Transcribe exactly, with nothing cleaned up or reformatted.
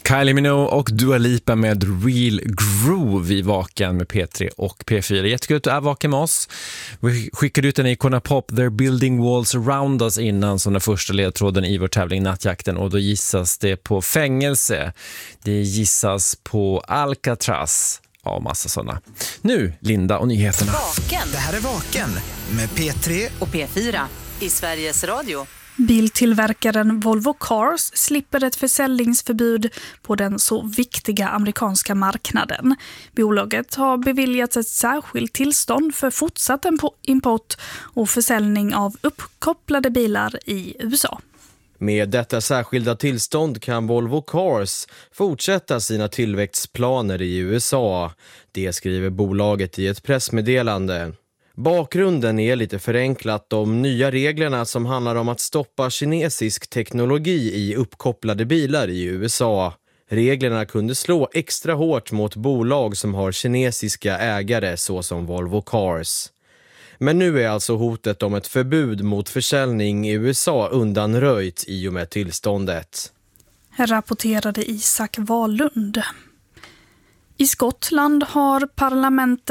Kylie Minogue och Dua Lipa med Real Groove i Vaken med P tre och P fyra. Jättekul att du är vaken med oss. Vi skickade ut en Icona Pop, They're Building Walls Around Us innan som den första ledtråden i vår tävling Nattjakten, och då gissas det på fängelse. Det gissas på Alcatraz. Ja, massa sådana. Nu, Linda och nyheterna. Vaken. Det här är Vaken med P tre Och P fyra i Sveriges Radio. Biltillverkaren Volvo Cars slipper ett försäljningsförbud på den så viktiga amerikanska marknaden. Bolaget har beviljats ett särskilt tillstånd för fortsatt import och försäljning av uppkopplade bilar i U S A. Med detta särskilda tillstånd kan Volvo Cars fortsätta sina tillväxtplaner i U S A. Det skriver bolaget i ett pressmeddelande. Bakgrunden är lite förenklat de nya reglerna som handlar om att stoppa kinesisk teknologi i uppkopplade bilar i U S A. Reglerna kunde slå extra hårt mot bolag som har kinesiska ägare såsom Volvo Cars. Men nu är alltså hotet om ett förbud mot försäljning i U S A undanröjt i och med tillståndet. Rapporterade Isak Wahlund. I Skottland har parlamentet